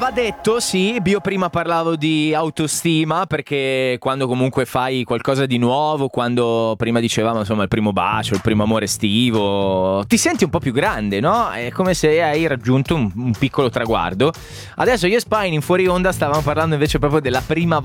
Va detto, sì, io prima parlavo di autostima perché quando comunque fai qualcosa di nuovo, quando prima dicevamo insomma il primo bacio, il primo amore estivo, ti senti un po' più grande, no? È come se hai raggiunto un piccolo traguardo. Adesso io e Spine in fuori onda stavamo parlando invece proprio della prima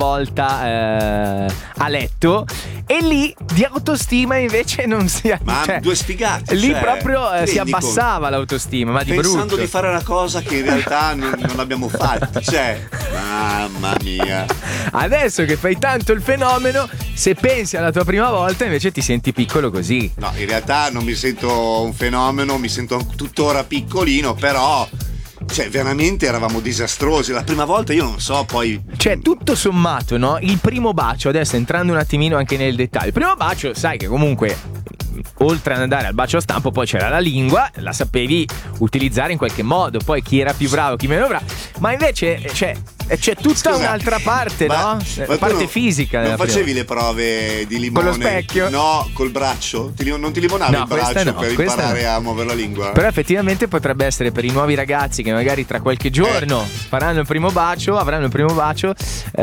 volta a letto, e lì di autostima invece non si ha. Ma cioè, due sfigati. lì proprio si abbassava l'autostima, ma di brutto. Pensando di fare una cosa che in realtà non abbiamo fatto. Cioè, mamma mia. Adesso che fai tanto il fenomeno, se pensi alla tua prima volta invece ti senti piccolo così. No, in realtà non mi sento un fenomeno, mi sento tuttora piccolino, però cioè veramente eravamo disastrosi. La prima volta io non so, poi cioè tutto sommato, no? Il primo bacio, adesso entrando un attimino anche nel dettaglio, il primo bacio sai che comunque oltre ad andare al bacio a stampo poi c'era la lingua, la sapevi utilizzare in qualche modo, poi chi era più bravo, chi meno bravo, ma invece c'è tutta un'altra parte, no? La parte fisica. Non facevi le prove di limone? Con lo specchio? No, col braccio? Non ti limonavi il braccio per imparare a muovere la lingua? Però effettivamente potrebbe essere per i nuovi ragazzi che magari tra qualche giorno faranno il primo bacio, avranno il primo bacio,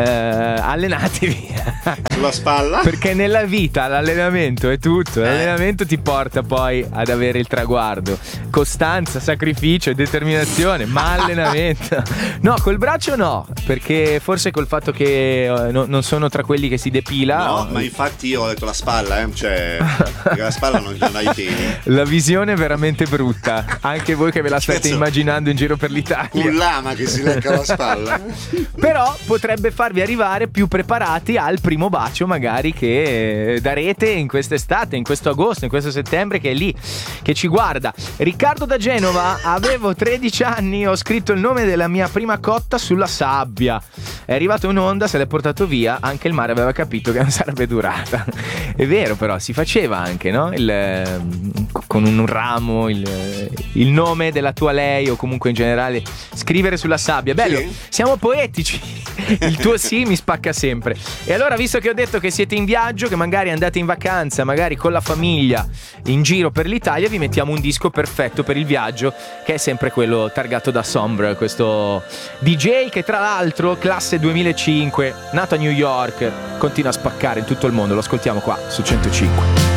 allenatevi. Sulla spalla? Perché nella vita l'allenamento è tutto, l'allenamento ti porta poi ad avere il traguardo. Costanza, sacrificio, determinazione, ma allenamento. No, col braccio no, perché forse col fatto che non sono tra quelli che si depila. No, ma infatti io ho detto la spalla, cioè perché la spalla non ha i peli. La visione è veramente brutta, anche voi che ve la state immaginando in giro per l'Italia. Un lama che si lecca la spalla. Però potrebbe farvi arrivare più preparati al primo bacio magari che darete in quest'estate, in questo agosto, in questo settembre che è lì, che ci guarda. Riccardo da Genova: avevo 13 anni, ho scritto il nome della mia prima cotta sulla sabbia, è arrivata un'onda, se l'è portato via, anche il mare aveva capito che non sarebbe durata. È vero, però si faceva anche, no? Con un ramo il nome della tua lei, o comunque in generale scrivere sulla sabbia. Bello, sì. Siamo poetici. Il tuo sì mi spacca sempre. E allora, visto che ho detto che siete in viaggio, che magari andate in vacanza, magari con la famiglia in giro per l'Italia, vi mettiamo un disco perfetto per il viaggio, che è sempre quello targato da Sombre, questo DJ che tra l'altro classe 2005, nato a New York, continua a spaccare in tutto il mondo. Lo ascoltiamo qua su 105.